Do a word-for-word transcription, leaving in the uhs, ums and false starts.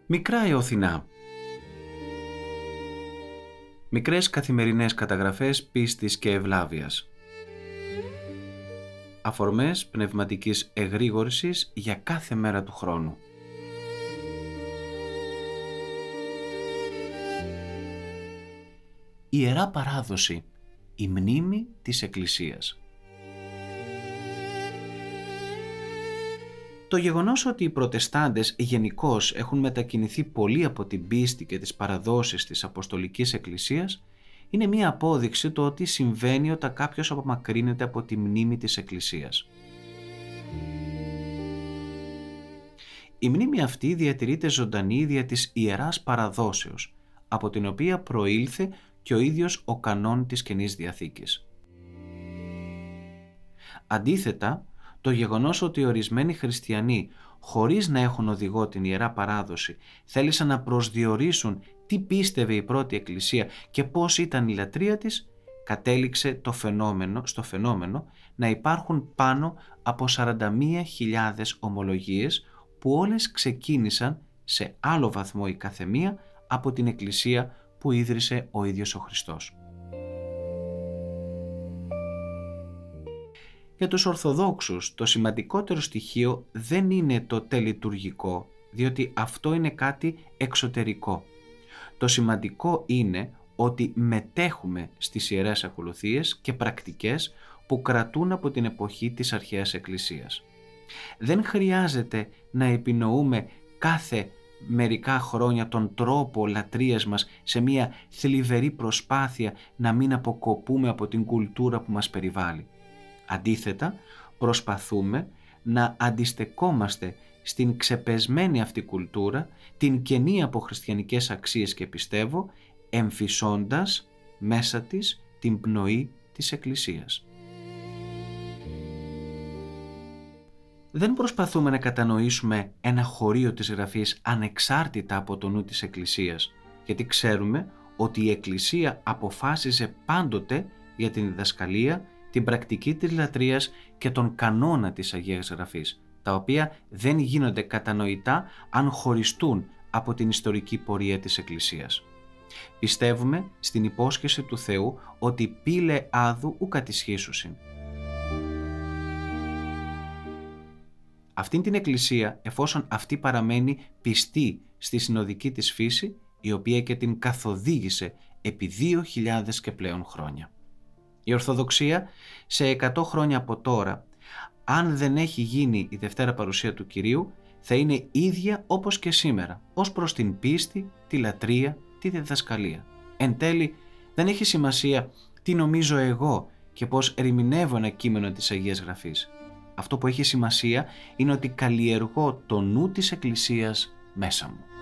Μικρά Ιωθινά. Μικρές καθημερινές καταγραφές πίστης και ευλάβειας. Αφορμές πνευματικής εγρήγορσης για κάθε μέρα του χρόνου. Ιερά Παράδοση, η μνήμη της Εκκλησίας. Το γεγονός ότι οι Προτεστάντες γενικώς έχουν μετακινηθεί πολύ από την πίστη και τις παραδόσεις της Αποστολικής Εκκλησίας είναι μία απόδειξη το ότι συμβαίνει όταν κάποιος απομακρύνεται από τη μνήμη της Εκκλησίας. Η μνήμη αυτή διατηρείται ζωντανή δια της Ιεράς Παραδόσεως, από την οποία προήλθε και ο ίδιος ο κανόν της Καινής Διαθήκης. Αντίθετα, το γεγονός ότι ορισμένοι χριστιανοί, χωρίς να έχουν οδηγό την Ιερά Παράδοση, θέλησαν να προσδιορίσουν τι πίστευε η πρώτη Εκκλησία και πώς ήταν η λατρεία της, κατέληξε το φαινόμενο, στο φαινόμενο να υπάρχουν πάνω από σαράντα μία χιλιάδες ομολογίες που όλες ξεκίνησαν σε άλλο βαθμό η καθεμία από την Εκκλησία που ίδρυσε ο ίδιος ο Χριστός. Για τους Ορθοδόξους το σημαντικότερο στοιχείο δεν είναι το τελειτουργικό, διότι αυτό είναι κάτι εξωτερικό. Το σημαντικό είναι ότι μετέχουμε στις Ιερές Ακολουθίες και πρακτικές που κρατούν από την εποχή της Αρχαίας Εκκλησίας. Δεν χρειάζεται να επινοούμε κάθε μερικά χρόνια τον τρόπο λατρείας μας σε μια θλιβερή προσπάθεια να μην αποκοπούμε από την κουλτούρα που μας περιβάλλει. Αντίθετα, προσπαθούμε να αντιστεκόμαστε στην ξεπεσμένη αυτή κουλτούρα, την κενή από χριστιανικές αξίες και πιστεύω, εμφυσώντας μέσα της την πνοή της Εκκλησίας. Δεν προσπαθούμε να κατανοήσουμε ένα χωρίο της Γραφής ανεξάρτητα από το νου της Εκκλησίας, γιατί ξέρουμε ότι η Εκκλησία αποφάσιζε πάντοτε για την διδασκαλία, την πρακτική της λατρείας και τον κανόνα της Αγίας Γραφής, τα οποία δεν γίνονται κατανοητά αν χωριστούν από την ιστορική πορεία της Εκκλησίας. Πιστεύουμε στην υπόσχεση του Θεού ότι πήλε άδου ου κατησχίσουσιν. Αυτήν την Εκκλησία, εφόσον αυτή παραμένει πιστή στη συνοδική της φύση, η οποία και την καθοδήγησε επί δύο χιλιάδες και πλέον χρόνια. Η Ορθοδοξία σε εκατό χρόνια από τώρα, αν δεν έχει γίνει η Δευτέρα Παρουσία του Κυρίου, θα είναι ίδια όπως και σήμερα, ως προς την πίστη, τη λατρεία, τη διδασκαλία. Εν τέλει, δεν έχει σημασία τι νομίζω εγώ και πώς ερμηνεύω ένα κείμενο της Αγίας Γραφής. Αυτό που έχει σημασία είναι ότι καλλιεργώ το νου της Εκκλησίας μέσα μου.